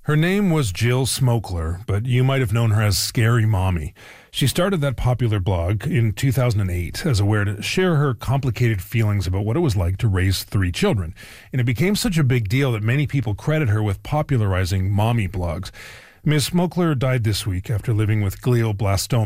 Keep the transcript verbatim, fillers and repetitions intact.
Her name was Jill Smokler, but you might have known her as Scary Mommy. She started that popular blog in two thousand eight as a way to share her complicated feelings about what it was like to raise three children. And it became such a big deal that many people credit her with popularizing mommy blogs. Miz Smokler died this week after living with glioblastoma.